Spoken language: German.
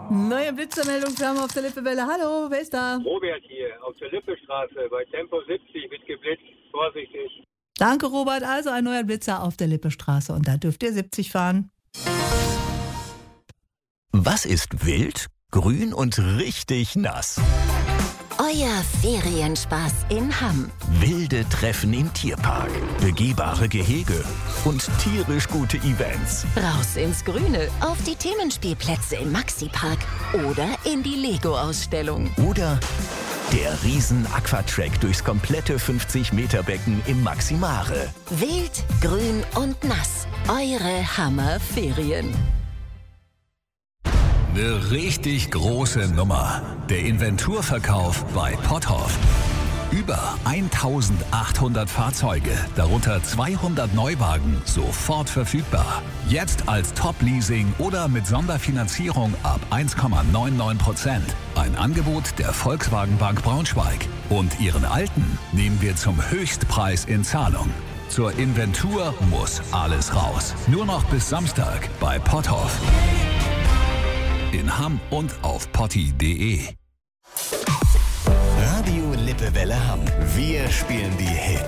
Neue Blitzermeldung, wir haben auf der Lippewelle. Hallo, wer ist da? Robert hier, auf der Lippestraße, bei Tempo 70 wird geblitzt. Vorsichtig. Danke, Robert. Also ein neuer Blitzer auf der Lippestraße und da dürft ihr 70 fahren. Was ist wild, grün und richtig nass? Euer Ferienspaß in Hamm. Wilde Treffen im Tierpark, begehbare Gehege und tierisch gute Events. Raus ins Grüne, auf die Themenspielplätze im Maxi-Park oder in die Lego-Ausstellung. Oder der Riesen-Aquatrack durchs komplette 50-Meter-Becken im Maximare. Wild, grün und nass. Eure Hammer-Ferien. Eine richtig große Nummer. Der Inventurverkauf bei Potthoff. Über 1800 Fahrzeuge, darunter 200 Neuwagen, sofort verfügbar. Jetzt als Top-Leasing oder mit Sonderfinanzierung ab 1,99%. Ein Angebot der Volkswagen Bank Braunschweig. Und Ihren alten nehmen wir zum Höchstpreis in Zahlung. Zur Inventur muss alles raus. Nur noch bis Samstag bei Potthoff. In Hamm und auf potti.de. Radio Lippewelle Hamm. Wir spielen die Hits.